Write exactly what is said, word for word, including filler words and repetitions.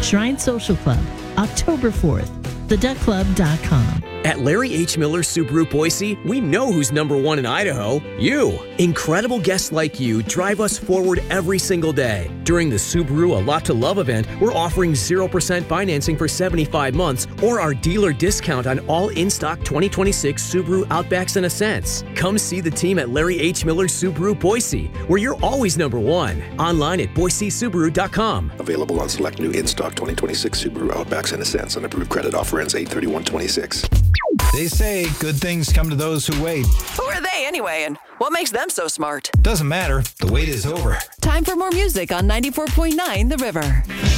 Shrine Social Club, October fourth, the duck club dot com. At Larry H. Miller Subaru Boise, we know who's number one in Idaho. You. Incredible guests like you drive us forward every single day. During the Subaru A Lot to Love event, we're offering zero percent financing for seventy-five months or our dealer discount on all in-stock twenty twenty-six Subaru Outbacks and Ascents. Come see the team at Larry H. Miller Subaru Boise, where you're always number one. Online at boise subaru dot com. Available on select new in-stock twenty twenty-six Subaru Outbacks and Ascents. On approved credit offer ends eight thirty-one twenty-six. They say good things come to those who wait. Who are they anyway, and what makes them so smart? Doesn't matter. The wait is over. Time for more music on ninety-four point nine The River.